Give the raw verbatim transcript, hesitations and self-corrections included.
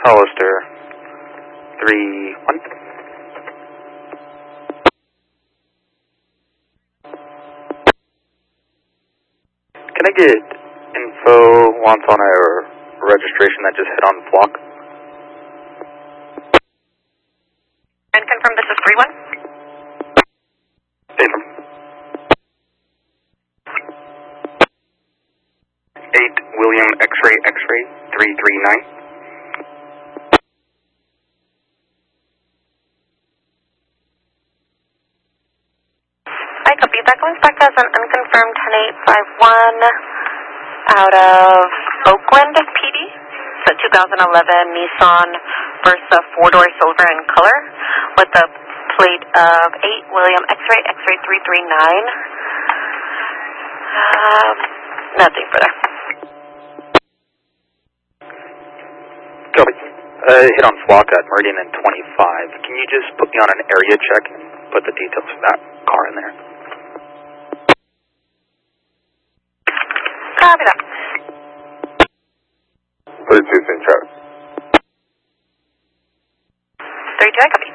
Hollister, three, one. Can I get info once on a registration that just hit on Flock? And confirm this is three one? Affirm. eight William X-ray X-ray three three nine. I copy. That comes back as an unconfirmed ten eight five one out of Oakland P D. It's a two thousand eleven Nissan Versa four-door silver in color with a plate of eight William X-ray X-ray three three nine. Um, nothing further. Copy. Uh, hit on Flock at Meridian and twenty-five. Can you just put me on an area check and put the details of that car in there? Copy that. thirty-two Saint Travis. thirty-two, I copy.